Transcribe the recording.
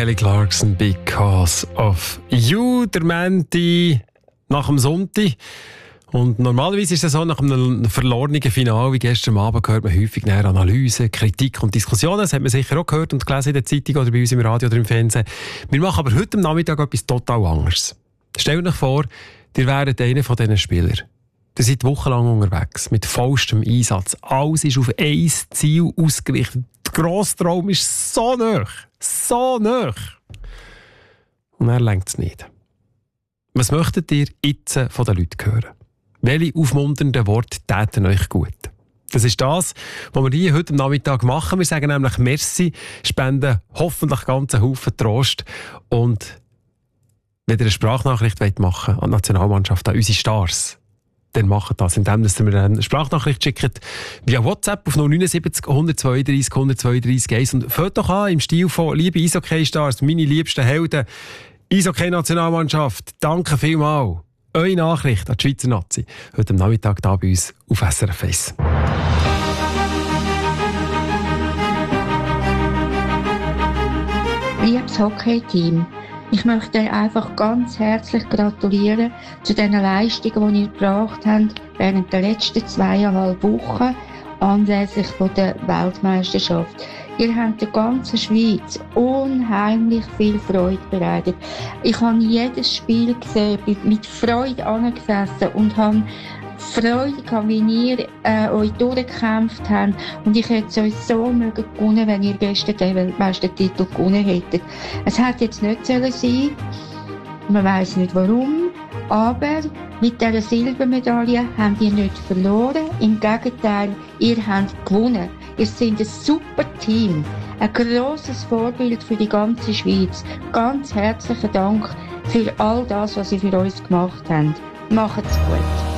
Kelly Clarkson, Because of You, der Menti nach dem Sonntag. Und normalerweise ist es so, nach einem verlorenen Finale wie gestern Abend hört man häufig näher Analyse, Kritik und Diskussionen. Das hat man sicher auch gehört und gelesen in der Zeitung oder bei uns im Radio oder im Fernsehen. Wir machen aber heute am Nachmittag etwas total anderes. Stellt euch vor, ihr wäret einer von diesen Spielern. Ihr seid wochenlang unterwegs, mit vollstem Einsatz. Alles ist auf ein Ziel ausgerichtet. Der grosse Traum ist so nah. So nah. Und er lenkt es nicht. Was möchtet ihr jetzt von den Leuten hören? Welche aufmunternden Worte täten euch gut? Das ist das, was wir hier heute am Nachmittag machen. Wir sagen nämlich Merci, spenden hoffentlich ganz einen Haufen Trost. Und wenn ihr eine Sprachnachricht machen wollt an die Nationalmannschaft, an unsere Stars, dann macht das, indem ihr mir eine Sprachnachricht schickt via WhatsApp auf 079 132 132 1 und fällt doch an im Stil von «Liebe Eishockey-Stars, meine liebsten Helden, Eishockey-Nationalmannschaft, danke vielmals». Eure Nachricht an die Schweizer Nazi heute am Nachmittag hier bei uns auf SRF 1. Liebes Hockey-Team, ich möchte euch einfach ganz herzlich gratulieren zu den Leistungen, die ihr gebracht habt während der letzten 2,5 Wochen anlässlich der Weltmeisterschaft. Ihr habt der ganzen Schweiz unheimlich viel Freude bereitet. Ich habe jedes Spiel gesehen, bin mit Freude angesessen und habe Freude gehabt, wie ihr euch durchgekämpft habt. Und ich hätte es euch so mögen gewonnen, wenn ihr gestern den Weltmeistertitel gewonnen hättet. Es hätte jetzt nicht sein sollen. Man weiss nicht warum. Aber mit dieser Silbermedaille habt ihr nicht verloren. Im Gegenteil, ihr habt gewonnen. Ihr seid ein super Team. Ein grosses Vorbild für die ganze Schweiz. Ganz herzlichen Dank für all das, was ihr für uns gemacht habt. Macht's gut.